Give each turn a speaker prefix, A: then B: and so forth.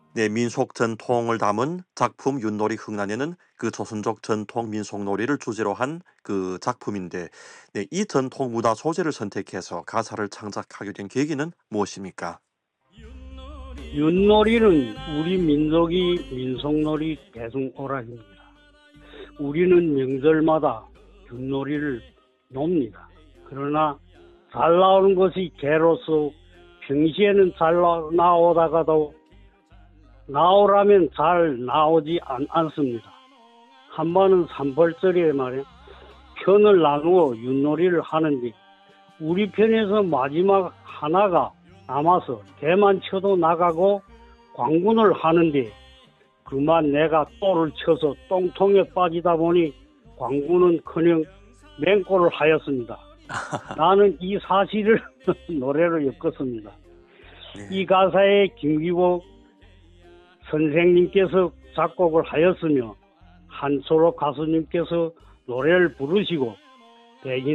A: 네, 민속 전통을 담은 작품 윷놀이 흥난에는 그 조선족 전통 민속놀이를 주제로 한 그 작품인데, 네, 이 전통 문화 소재를 선택해서 가사를 창작하게 된 계기는 무엇입니까?
B: 윷놀이는 우리 민족이 민속놀이 대중오락입니다. 우리는 명절마다 윷놀이를 놉니다. 그러나 잘 나오는 것이 개로서 평시에는 잘 나오다가도 나오라면 잘 나오지 않습니다. 한 번은 삼벌절에 말해 편을 나누어 윷놀이를 하는데 우리 편에서 마지막 하나가 남아서 개만 쳐도 나가고 광군을 하는데 그만 내가 또를 쳐서 똥통에 빠지다 보니 광군은커녕 맹골을 하였습니다. 나는 이 사실을 노래로 엮었습니다.
A: 네.
B: 이 가사에 김기복 선생님께서 작곡을 하였으며 한소로 가수님께서 노래를 부르시고 백인